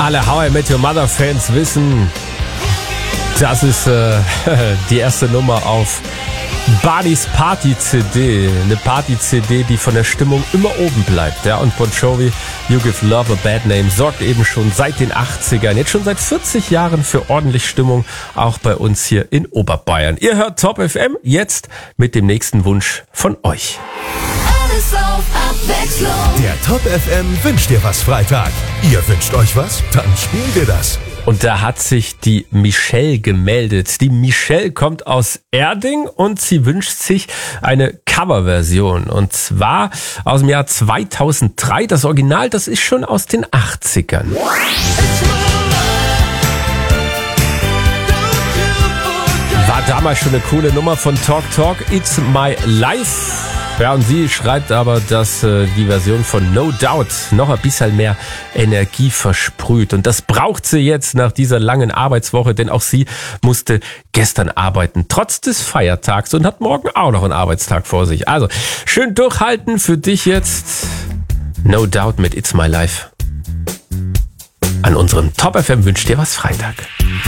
Alle How I Met Your Mother Fans wissen, das ist die erste Nummer auf Barneys Party-CD. Eine Party-CD, die von der Stimmung immer oben bleibt. Ja? Und Bon Jovi, You Give Love a Bad Name, sorgt eben schon seit den 80ern, jetzt schon seit 40 Jahren für ordentlich Stimmung, auch bei uns hier in Oberbayern. Ihr hört Top FM, jetzt mit dem nächsten Wunsch von euch. Alles auf Abwechslung. Der Top FM wünscht dir was Freitag. Ihr wünscht euch was? Dann spielen wir das. Und da hat sich die Michelle gemeldet. Die Michelle kommt aus Erding und sie wünscht sich eine Coverversion. Und zwar aus dem Jahr 2003. Das Original, das ist schon aus den 80ern. War damals schon eine coole Nummer von Talk Talk, It's My Life. Ja, und sie schreibt aber, dass die Version von No Doubt noch ein bisschen mehr Energie versprüht. Und das braucht sie jetzt nach dieser langen Arbeitswoche, denn auch sie musste gestern arbeiten, trotz des Feiertags, und hat morgen auch noch einen Arbeitstag vor sich. Also, schön durchhalten für dich jetzt. No Doubt mit It's My Life. An unserem Top FM wünscht dir was Freitag.